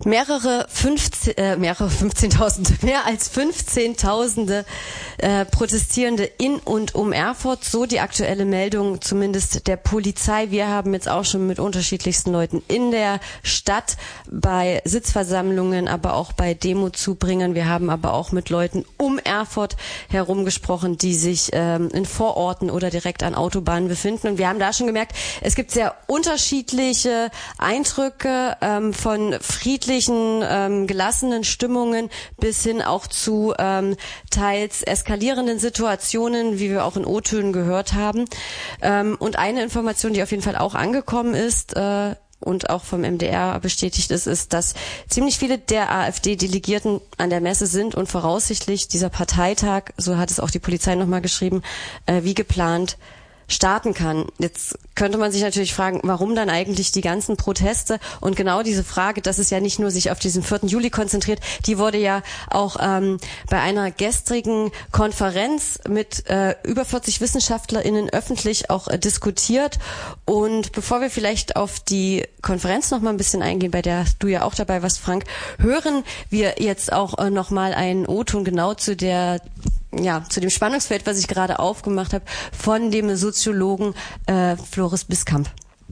mehr als 15.000 Protestierende in und um Erfurt, so die aktuelle Meldung zumindest der Polizei. Wir haben jetzt auch schon mit unterschiedlichsten Leuten in der Stadt bei Sitzversammlungen, aber auch bei Demozubringern. Wir haben aber auch mit Leuten um Erfurt herum gesprochen, die sich in Vororten oder direkt an Autobahnen befinden. Und wir haben da schon gemerkt, es gibt sehr unterschiedliche Eindrücke von friedlichen, gelassenen Stimmungen bis hin auch zu teils eskalierenden Situationen, wie wir auch in O-Tönen gehört haben. Und eine Information, die auf jeden Fall auch angekommen ist und auch vom MDR bestätigt ist, dass ziemlich viele der AfD-Delegierten an der Messe sind und voraussichtlich dieser Parteitag, so hat es auch die Polizei nochmal geschrieben, wie geplant starten kann. Jetzt könnte man sich natürlich fragen, warum dann eigentlich die ganzen Proteste? Und genau diese Frage, dass es ja nicht nur sich auf diesen 4. Juli konzentriert, die wurde ja auch bei einer gestrigen Konferenz mit über 40 WissenschaftlerInnen öffentlich auch diskutiert. Und bevor wir vielleicht auf die Konferenz noch mal ein bisschen eingehen, bei der du ja auch dabei warst, Frank, hören wir jetzt auch noch mal einen O-Ton genau zu dem Spannungsfeld, was ich gerade aufgemacht habe, von dem Soziologen Floris Biskamp.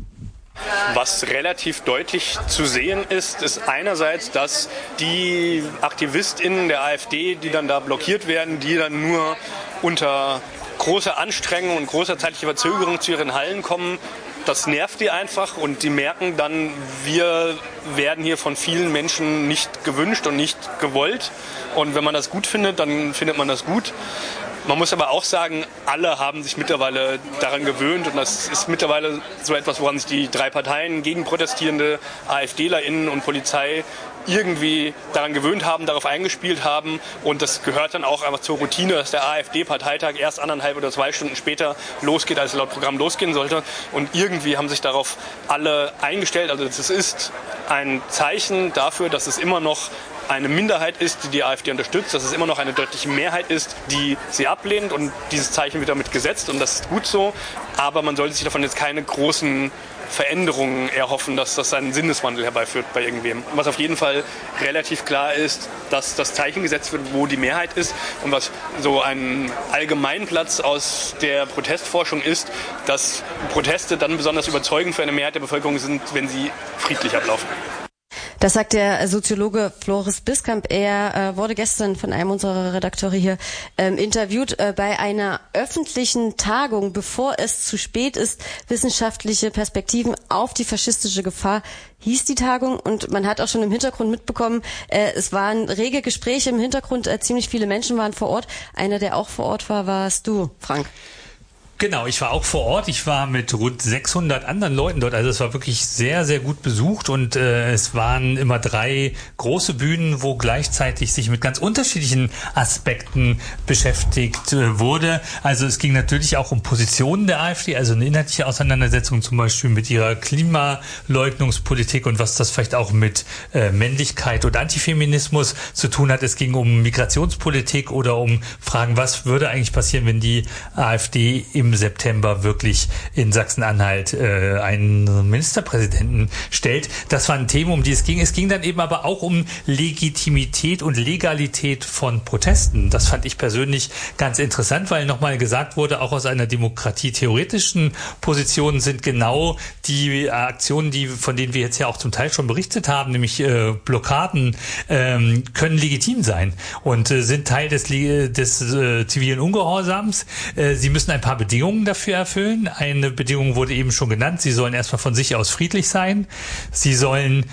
Was relativ deutlich zu sehen ist einerseits, dass die AktivistInnen der AfD, die dann da blockiert werden, die dann nur unter großer Anstrengung und großer zeitlicher Verzögerung zu ihren Hallen kommen, das nervt die einfach und die merken dann, wir werden hier von vielen Menschen nicht gewünscht und nicht gewollt. Und wenn man das gut findet, dann findet man das gut. Man muss aber auch sagen, alle haben sich mittlerweile daran gewöhnt und das ist mittlerweile so etwas, woran sich die 3 Parteien gegen protestierende AfDlerInnen und Polizei irgendwie daran gewöhnt haben, darauf eingespielt haben und das gehört dann auch einfach zur Routine, dass der AfD-Parteitag erst 1,5 oder 2 Stunden später losgeht, als er laut Programm losgehen sollte und irgendwie haben sich darauf alle eingestellt. Also es ist ein Zeichen dafür, dass es immer noch eine Minderheit ist, die die AfD unterstützt, dass es immer noch eine deutliche Mehrheit ist, die sie ablehnt und dieses Zeichen wird damit gesetzt und das ist gut so, aber man sollte sich davon jetzt keine großen Veränderungen erhoffen, dass das einen Sinneswandel herbeiführt bei irgendwem. Was auf jeden Fall relativ klar ist, dass das Zeichen gesetzt wird, wo die Mehrheit ist und was so ein Allgemeinplatz aus der Protestforschung ist, dass Proteste dann besonders überzeugend für eine Mehrheit der Bevölkerung sind, wenn sie friedlich ablaufen. Das sagt der Soziologe Floris Biskamp. Er wurde gestern von einem unserer Redakteure hier interviewt bei einer öffentlichen Tagung, bevor es zu spät ist, wissenschaftliche Perspektiven auf die faschistische Gefahr, hieß die Tagung. Und man hat auch schon im Hintergrund mitbekommen, es waren rege Gespräche im Hintergrund, ziemlich viele Menschen waren vor Ort. Einer, der auch vor Ort war, warst du, Frank. Genau, ich war auch vor Ort. Ich war mit rund 600 anderen Leuten dort. Also es war wirklich sehr, sehr gut besucht und es waren immer 3 große Bühnen, wo gleichzeitig sich mit ganz unterschiedlichen Aspekten beschäftigt wurde. Also es ging natürlich auch um Positionen der AfD, also eine inhaltliche Auseinandersetzung zum Beispiel mit ihrer Klimaleugnungspolitik und was das vielleicht auch mit Männlichkeit und Antifeminismus zu tun hat. Es ging um Migrationspolitik oder um Fragen, was würde eigentlich passieren, wenn die AfD im September wirklich in Sachsen-Anhalt einen Ministerpräsidenten stellt. Das waren Themen, um die es ging. Es ging dann eben aber auch um Legitimität und Legalität von Protesten. Das fand ich persönlich ganz interessant, weil nochmal gesagt wurde, auch aus einer demokratietheoretischen Position sind genau die Aktionen, von denen wir jetzt ja auch zum Teil schon berichtet haben, nämlich Blockaden, können legitim sein und sind Teil des zivilen Ungehorsams. Sie müssen ein paar Bedingungen dafür erfüllen. Eine Bedingung wurde eben schon genannt. Sie sollen erstmal von sich aus friedlich sein. Sie sollen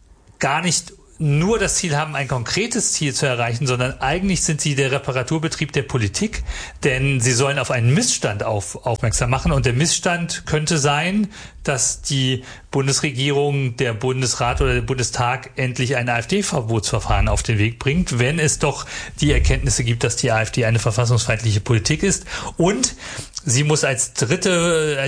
gar nicht nur das Ziel haben, ein konkretes Ziel zu erreichen, sondern eigentlich sind sie der Reparaturbetrieb der Politik, denn sie sollen auf einen Missstand aufmerksam machen und der Missstand könnte sein, dass die Bundesregierung, der Bundesrat oder der Bundestag endlich ein AfD-Verbotsverfahren auf den Weg bringt, wenn es doch die Erkenntnisse gibt, dass die AfD eine verfassungsfeindliche Politik ist. Und sie muss als dritte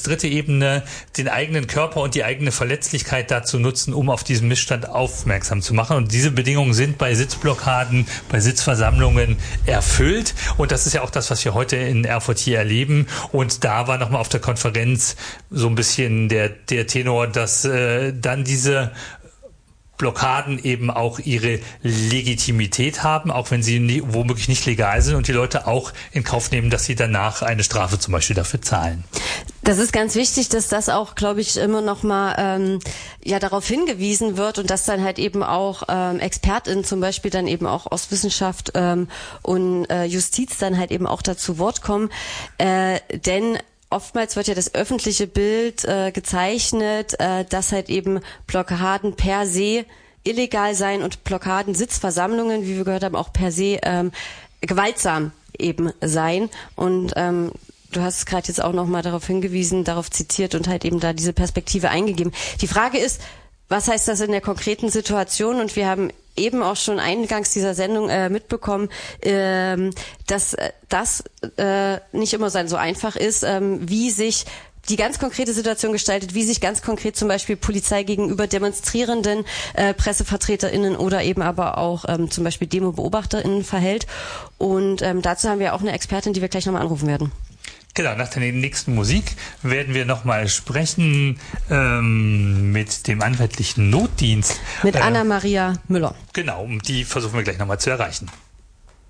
Ebene den eigenen Körper und die eigene Verletzlichkeit dazu nutzen, um auf diesen Missstand aufmerksam zu machen. Und diese Bedingungen sind bei Sitzblockaden, bei Sitzversammlungen erfüllt. Und das ist ja auch das, was wir heute in Erfurt hier erleben. Und da war nochmal auf der Konferenz so ein bisschen der Tenor, dass dann diese Blockaden eben auch ihre Legitimität haben, auch wenn sie womöglich nicht legal sind und die Leute auch in Kauf nehmen, dass sie danach eine Strafe zum Beispiel dafür zahlen. Das ist ganz wichtig, dass das auch, glaube ich, immer noch mal darauf hingewiesen wird und dass dann halt eben auch ExpertInnen zum Beispiel dann eben auch aus Wissenschaft und Justiz dann halt eben auch dazu Wort kommen, denn oftmals wird ja das öffentliche Bild gezeichnet, dass halt eben Blockaden per se illegal sein und Blockaden, Sitzversammlungen, wie wir gehört haben, auch per se gewaltsam eben sein. Und du hast gerade jetzt auch nochmal darauf hingewiesen, darauf zitiert und halt eben da diese Perspektive eingegeben. Die Frage ist, was heißt das in der konkreten Situation? Und wir haben eben auch schon eingangs dieser Sendung mitbekommen, dass das nicht immer so einfach ist, wie sich die ganz konkrete Situation gestaltet, wie sich ganz konkret zum Beispiel Polizei gegenüber Demonstrierenden, PressevertreterInnen oder eben aber auch zum Beispiel DemobeobachterInnen verhält. Und dazu haben wir auch eine Expertin, die wir gleich nochmal anrufen werden. Genau, nach der nächsten Musik werden wir nochmal sprechen mit dem anwaltlichen Notdienst. Mit Anna-Maria Müller. Genau, die versuchen wir gleich nochmal zu erreichen.